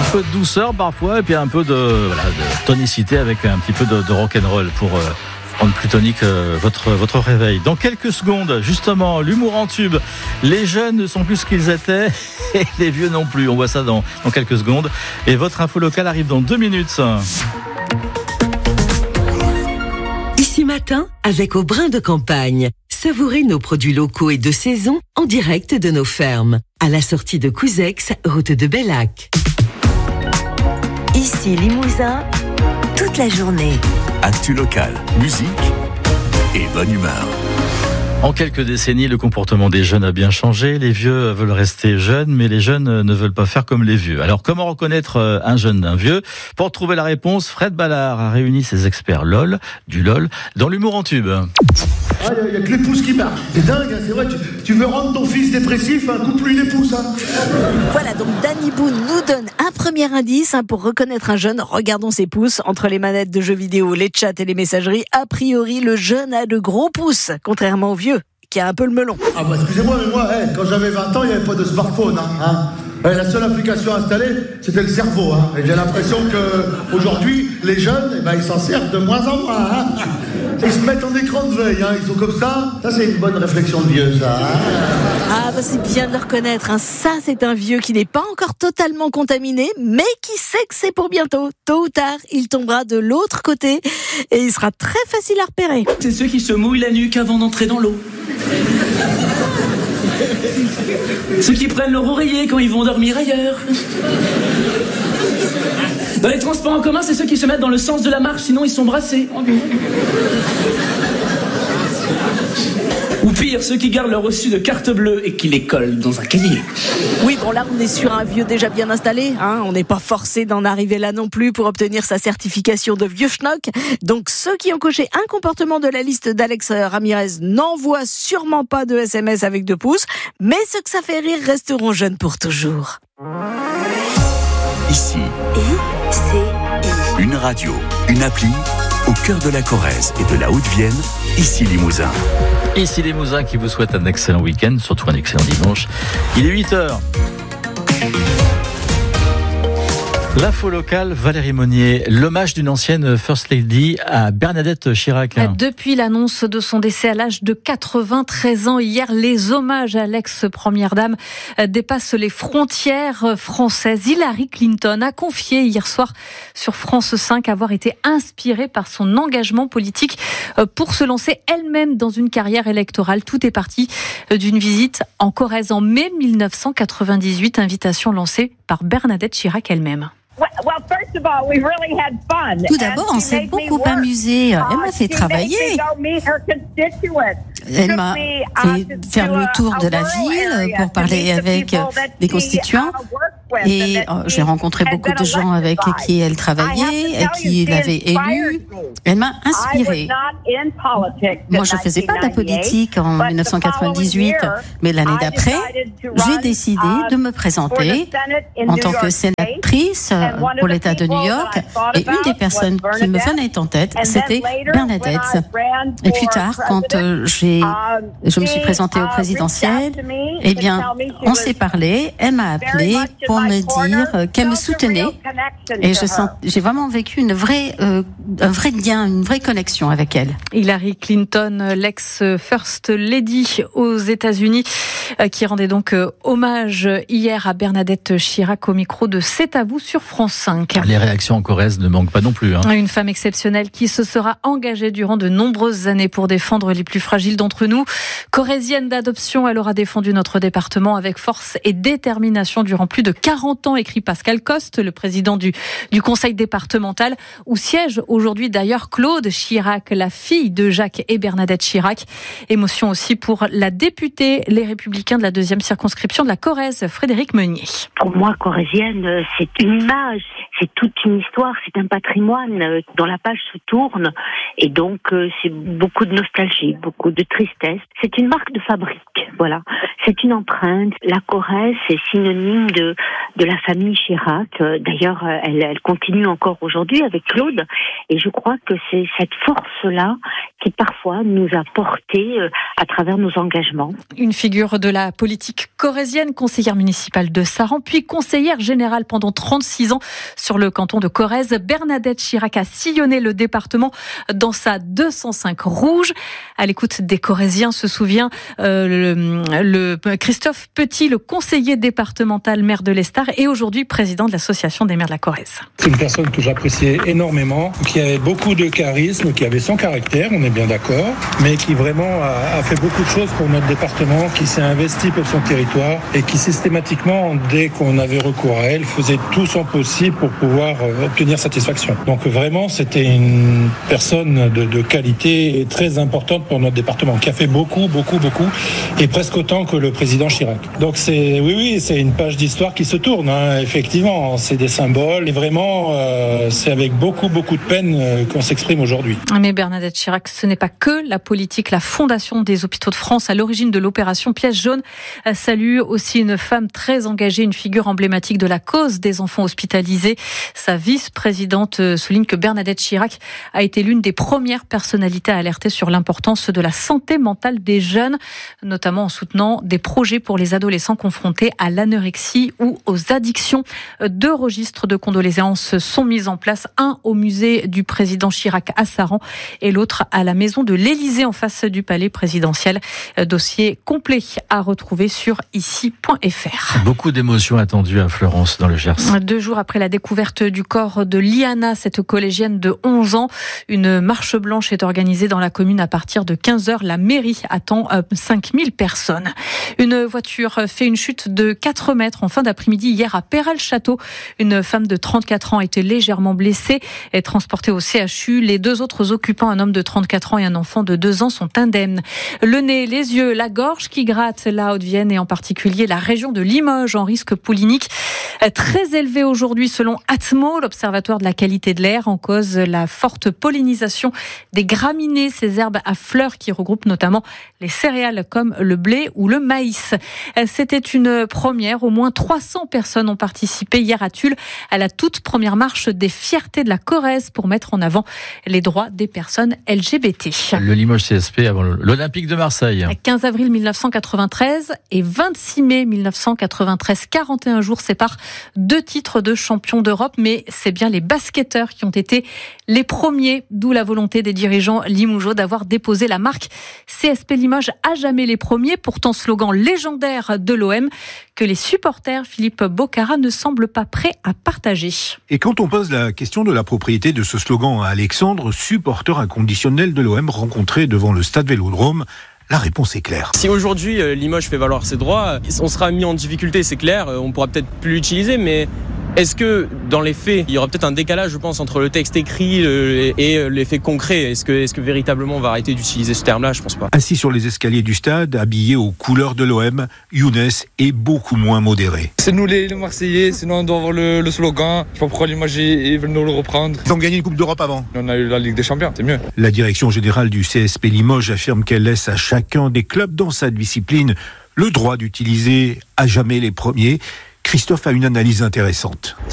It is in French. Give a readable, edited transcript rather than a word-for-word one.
peu de douceur parfois et puis un peu de tonicité avec un petit peu de rock'n'roll pour rendre plus tonique votre réveil. Dans quelques secondes, justement, l'humour en tube. Les jeunes ne sont plus ce qu'ils étaient et les vieux non plus. On voit ça dans quelques secondes. Et votre info locale arrive dans 2 minutes. Ici matin, avec Au Brin de Campagne. Savourez nos produits locaux et de saison en direct de nos fermes. À la sortie de Couzex, route de Bellac. Ici Limousin, toute la journée. Actu locale, musique et bonne humeur. En quelques décennies, le comportement des jeunes a bien changé. Les vieux veulent rester jeunes, mais les jeunes ne veulent pas faire comme les vieux. Alors, comment reconnaître un jeune d'un vieux ? Pour trouver la réponse, Fred Ballard a réuni ses experts LOL, du LOL, dans l'humour en tube. Il n'y a que les pouces qui marchent. C'est dingue, hein, c'est vrai. Tu veux rendre ton fils dépressif, coupe-lui les pouces. Hein. Voilà, donc Danny Boone nous donne un premier indice pour reconnaître un jeune. Regardons ses pouces. Entre les manettes de jeux vidéo, les chats et les messageries, a priori, le jeune a de gros pouces, contrairement au vieux, qui a un peu le melon. Ah bah excusez-moi, mais moi, quand j'avais 20 ans, il n'y avait pas de smartphone. La seule application installée, c'était le cerveau. Et j'ai l'impression qu'aujourd'hui, les jeunes, ils s'en servent de moins en moins. Ils se mettent en écran de veille, ils sont comme ça. Ça, c'est une bonne réflexion de vieux, ça. Ah bah c'est bien de le reconnaître. Ça, c'est un vieux qui n'est pas encore totalement contaminé, mais qui sait que c'est pour bientôt. Tôt ou tard, il tombera de l'autre côté et il sera très facile à repérer. C'est ceux qui se mouillent la nuque avant d'entrer dans l'eau. Ceux qui prennent leur oreiller quand ils vont dormir ailleurs. Dans les transports en commun, c'est ceux qui se mettent dans le sens de la marche, sinon ils sont brassés. Ou pire, ceux qui gardent leur reçu de carte bleue et qui les collent dans un cahier. Oui, bon là, on est sur un vieux déjà bien installé. On n'est pas forcé d'en arriver là non plus pour obtenir sa certification de vieux schnock. Donc ceux qui ont coché un comportement de la liste d'Alex Ramirez n'envoient sûrement pas de SMS avec 2 pouces. Mais ceux que ça fait rire resteront jeunes pour toujours. Ici, une radio, une appli, au cœur de la Corrèze et de la Haute-Vienne, ici Limousin. Ici Limousin qui vous souhaite un excellent week-end, surtout un excellent dimanche. Il est 8h. L'info locale, Valérie Monnier, l'hommage d'une ancienne First Lady à Bernadette Chirac. Depuis l'annonce de son décès à l'âge de 93 ans hier, les hommages à l'ex-première dame dépassent les frontières françaises. Hillary Clinton a confié hier soir sur France 5 avoir été inspirée par son engagement politique pour se lancer elle-même dans une carrière électorale. Tout est parti d'une visite en Corrèze en mai 1998, invitation lancée par Bernadette Chirac elle-même. Tout d'abord, on s'est beaucoup amusé. Elle m'a fait travailler. Elle m'a fait faire le tour de la ville pour parler avec les constituants. Et j'ai rencontré beaucoup de gens avec qui elle travaillait et qui l'avaient élue. Elle m'a inspirée. Moi, je ne faisais pas de la politique en 1998, mais l'année d'après, j'ai décidé de me présenter en tant que sénatrice pour l'État de New York. Et une des personnes qui me venait en tête, c'était Bernadette. Et plus tard, quand je me suis présentée au présidentiel, eh bien, on s'est parlé. Elle m'a appelé pour me dire qu'elle me soutenait. Et j'ai vraiment vécu un vrai lien, une vraie connexion avec elle. Hillary Clinton, l'ex-First Lady aux États-Unis, qui rendait donc hommage hier à Bernadette Chirac au micro de C'est à vous sur France 5. Les réactions en Corrèze ne manquent pas non plus. Une femme exceptionnelle qui se sera engagée durant de nombreuses années pour défendre les plus fragiles d'entre nous. Corrézienne d'adoption, elle aura défendu notre département avec force et détermination durant plus de 40 ans, écrit Pascal Coste, le président du conseil départemental, où siège aujourd'hui d'ailleurs Claude Chirac, la fille de Jacques et Bernadette Chirac. Émotion aussi pour la députée Les Républicains de la 2e circonscription de la Corrèze, Frédérique Meunier. Pour moi, corrézienne, c'est une image, c'est toute une histoire, c'est un patrimoine dont la page se tourne. Et donc, c'est beaucoup de nostalgie, beaucoup de tristesse. C'est une marque de fabrique, voilà. C'est une empreinte. La Corrèze, c'est synonyme de la famille Chirac. D'ailleurs, elle continue encore aujourd'hui avec Claude. Et je crois que c'est cette force-là qui parfois nous a portés à travers nos engagements. Une figure de la politique corrézienne, conseillère municipale de Saran, puis conseillère générale pendant 36 ans sur le canton de Corrèze. Bernadette Chirac a sillonné le département dans sa 205 rouge. À l'écoute des Corréziens, se souvient le Christophe Petit, le conseiller départemental maire de l'Estar et aujourd'hui président de l'association des maires de la Corrèze. C'est une personne que j'appréciais énormément, qui avait beaucoup de charisme, qui avait son caractère, on est bien d'accord, mais qui vraiment a fait beaucoup de choses pour notre département, qui s'est investi pour son territoire et qui systématiquement, dès qu'on avait recours à elle, faisait tout son possible pour pouvoir obtenir satisfaction. Donc vraiment, c'était une personne de qualité très importante pour notre département, qui a fait beaucoup, et presque autant que le président Chirac. Donc c'est une page d'histoire qui se tourne, effectivement, c'est des symboles, et vraiment, c'est avec beaucoup de peine qu'on s'exprime aujourd'hui. Mais Bernadette Chirac, ce n'est pas que la politique. La Fondation des Hôpitaux de France, à l'origine de l'opération Pièce jaune, salue aussi une femme très engagée, une figure emblématique de la cause des enfants hospitalisés. Sa vice-présidente souligne que Bernadette Chirac a été l'une des premières personnalités à alerter sur l'importance de la santé mentale des jeunes, notamment en soutenant des projets pour les adolescents confrontés à l'anorexie ou aux addictions. 2 registres de condoléances sont mis en place, un au musée du président Chirac à Saran et l'autre à la maison de l'Élysée en face du palais présidentiel. Dossier complet à retrouver sur ici.fr. Beaucoup d'émotions attendues à Florence dans le Gers. 2 jours après la découverte du corps de Liana, cette collégienne de 11 ans, une marche blanche est organisée dans la commune à partir de 15h. La mairie attend 5000 personnes. Une voiture fait une chute de 4 mètres en fin d'après-midi hier à Péral-Château. Une femme de 34 ans a été légèrement blessée et transportée au CHU. Les 2 autres occupants, un homme de 34 ans et un enfant de 2 ans, sont indemnes. Le nez, les yeux, la gorge qui gratte, la Haute-Vienne et en particulier la région de Limoges en risque pollinique. Très élevé aujourd'hui selon Atmo, l'Observatoire de la qualité de l'air, en cause la forte pollinisation des graminées, ces herbes à fleurs qui regroupent notamment les céréales comme le blé ou le maïs. C'était une première, au moins 300 personnes ont participé hier à Tulle à la toute première marche des fiertés de la Corrèze pour mettre en avant les droits des personnes LGBT. Le Limoges CSP avant l'Olympique de Marseille. 15 avril 1993 et 26 mai 1993, 41 jours séparent 2 titres de champion d'Europe, mais c'est bien les basketteurs qui ont été les premiers, d'où la volonté des dirigeants limougeaux d'avoir déposé la marque CSP Limoges à jamais les premiers, pourtant slogan légendaire de l'OM que les supporters, Philippe Bocara, ne semblent pas prêts à partager. Et quand on pose la question de la propriété de ce slogan à Alexandre, supporter inconditionnel de l'OM rencontré devant le stade Vélodrome, la réponse est claire. Si aujourd'hui Limoges fait valoir ses droits, on sera mis en difficulté, c'est clair, on pourra peut-être plus l'utiliser, mais est-ce que dans les faits, il y aura peut-être un décalage, je pense, entre le texte écrit et les faits concrets ? Est-ce que véritablement on va arrêter d'utiliser ce terme-là ? Je pense pas. Assis sur les escaliers du stade, habillé aux couleurs de l'OM, Younes est beaucoup moins modéré. C'est nous les Marseillais, sinon on doit avoir le slogan. Je sais pas pourquoi Limoges ils veulent nous le reprendre. Ils ont gagné une Coupe d'Europe avant. On a eu la Ligue des Champions, c'est mieux. La direction générale du CSP Limoges affirme qu'elle laisse à chacun des clubs dans sa discipline le droit d'utiliser à jamais les premiers. Christophe a une analyse intéressante.